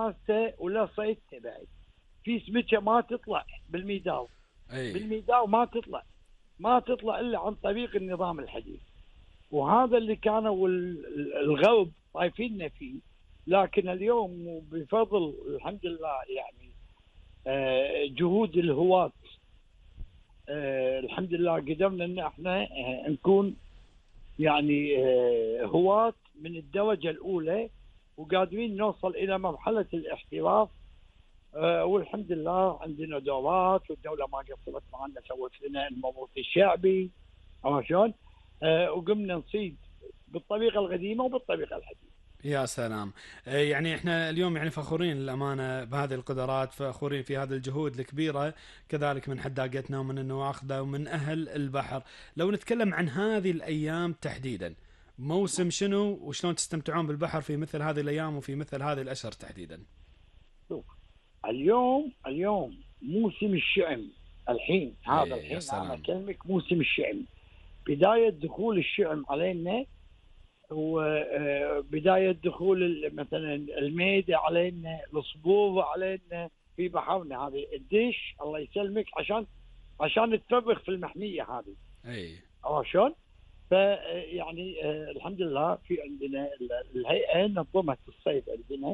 دراسته ولا صيدته بعد. في سمكه ما تطلع بالميداو، بالميداو ما تطلع الا عن طريق النظام الحديث، وهذا اللي كانوا الغرب طايفيننا فيه. لكن اليوم بفضل الحمد لله يعني جهود الهواة، الحمد لله قدرنا ان احنا نكون يعني هواة من الدرجة الأولى، وقادرين نوصل إلى مرحلة الاحتراف. والحمد لله عندنا دورات، والدولة ما قصرت معنا، سوت لنا الموروث الشعبي شلون، وقمنا نصيد بالطريقة القديمة وبالطريقة الحديثة. يا سلام. يعني احنا اليوم يعني فخورين للأمانة بهذه القدرات، فخورين في هذه الجهود الكبيرة، كذلك من حداقتنا ومن النواخذة ومن أهل البحر. لو نتكلم عن هذه الأيام تحديدا، موسم شنو وشلون تستمتعون بالبحر في مثل هذه الأيام وفي مثل هذه الأشهر تحديدا؟ شوف، اليوم موسم الشعم. الحين هذا الحين أنا أكلمك موسم الشعم، بداية دخول الشعم علينا، وبداية دخول مثلا الميدة علينا، الصبوب علينا في بحرنا هذه الدش. الله يسلمك، عشان تفرغ في المحمية هذه. شلون؟ فيعني الحمد لله في عندنا الهيئة نظمت الصيد عندنا،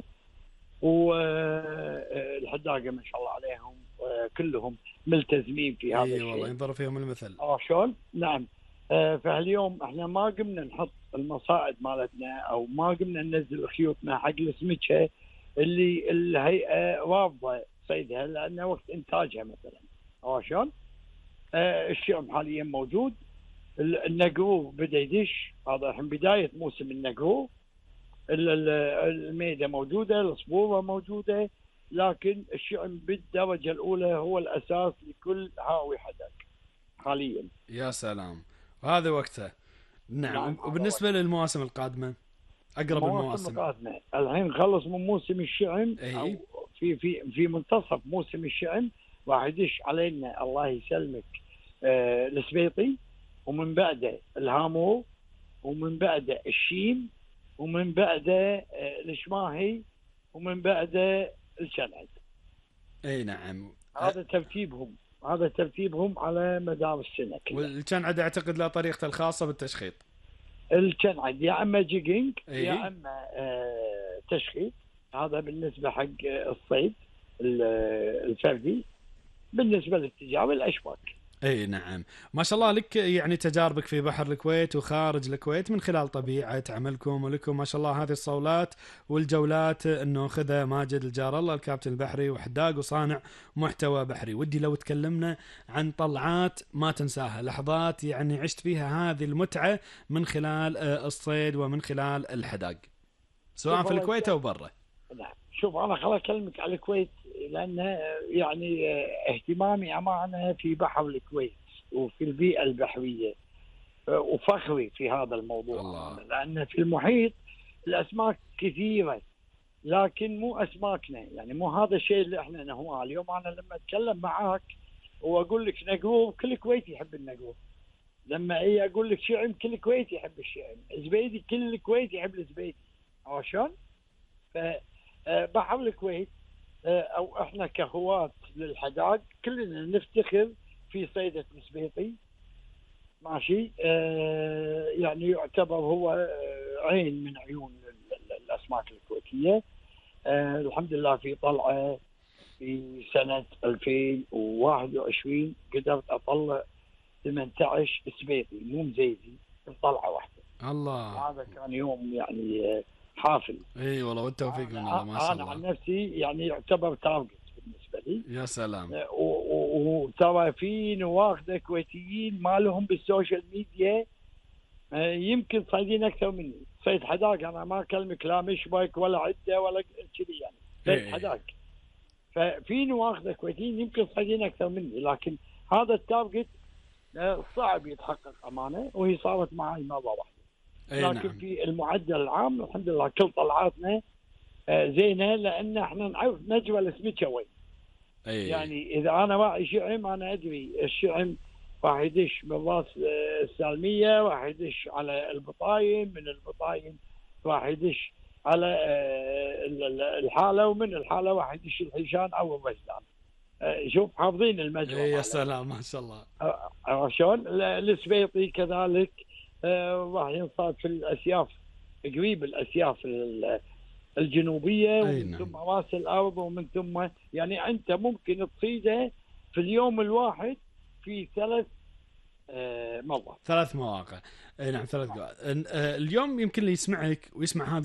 والحداقة ما شاء الله عليهم كلهم ملتزمين في هذا الشيء. والله ينظر فيهم المثل. شلون؟ نعم. فاليوم احنا ما قمنا نحط المصائد مالتنا، او ما قمنا ننزل خيوطنا حق السمكه اللي الهيئه رافضه صيدها لانه وقت انتاجها مثلا. شلون؟ الشعم حاليا موجود، النقرو بدا يدش، هذا الحين بدايه موسم النقرو. الميده موجوده، الصبوره موجوده، لكن الشعم بالدرجه الاولى هو الاساس لكل هاوي حدق حاليا. يا سلام، وهذا وقته. نعم. وبالنسبة للمواسم القادمة، أقرب المواسم القادمة الحين خلص من موسم الشعم، أو في منتصف موسم الشعم راح يدش علينا الله يسلمك السبيطي، ومن بعده الهامور، ومن بعده الشيم، ومن بعده الشماهي، ومن بعده الشنعد. نعم. هذا ترتيبهم على مدار السنة كلها. والشنعد أعتقد له طريقته الخاصة بالتشخيط. الشنعد يا اما جيجينج يا اما تشخيط، هذا بالنسبه حق الصيد الفردي. بالنسبه للتجاره الاشواك. نعم. ما شاء الله لك يعني تجاربك في بحر الكويت وخارج الكويت من خلال طبيعة عملكم، ولكم ما شاء الله هذه الصولات والجولات انه خذها ماجد الجار الله الكابتن البحري وحداق وصانع محتوى بحري. ودي لو تكلمنا عن طلعات ما تنساها، لحظات يعني عشت فيها هذه المتعة من خلال الصيد ومن خلال الحداق، سواء في الكويت او برا. نعم. شوف، انا خل اكلمك على الكويت، لان يعني اهتمامي امانه في بحر الكويت وفي البيئه البحريه، وفخري في هذا الموضوع الله. لان في المحيط الاسماك كثيره، لكن مو اسماكنا، يعني مو هذا الشيء اللي احنا نهواه. اليوم انا لما اتكلم معاك واقول لك نقرو، كل كويتي يحب النقرو. لما اقول لك شعم، كل كويتي يحب الشعم. زبيدي، كل كويتي يحب الزبيدي. شلون؟ بحر الكويت او احنا كهواة للحداق كلنا نفتخر في صيدة السبيطي. ماشي. يعني يعتبر هو عين من عيون الاسماك الكويتية. الحمد لله في طلعة في سنة 2021 قدرت اطلع 18 سبيطي، مو مزيزي، بطلعة واحدة. الله. هذا كان يوم يعني حافل. والله والتوفيق من الله. ما شاء الله. انا عن نفسي يعني يعتبر تارجت بالنسبه لي. يا سلام. وترى في نواخذه كويتيين ما لهم بالسوشيال ميديا، يمكن صيدين اكثر مني. صيد حداق، انا ما اكلمك لا مشبك ولا عده ولا كذي، يعني صيد حداق. ففي نواخذه كويتيين يمكن صيدين اكثر مني، لكن هذا التارجت صعب يتحقق امانه، وهي صارت معي مره واحده. لكن نعم. في المعدل العام الحمد لله كل طلعاتنا زينه، لان احنا نعرف نجوى السمكه وين. يعني اذا انا راعي شعم، انا ادري الشعم راح يدش من راس السالميه، راح يدش على البطاين، من البطاين راح يدش على الحاله، ومن الحاله واحد يشيل الحيشان او الوجدان. شوف حافظين المجرى. يا سلام ما شاء الله. شلون السبيطي كذلك راح ينصاد في الاسياف، قريب الاسياف الجنوبيه، ومن نعم. ثم راس الارض، ومن ثم يعني انت ممكن تصيده في اليوم الواحد في 3 مرات. 3 مواقع. نعم 3 اليوم يمكن اللي يسمعك ويسمع هذا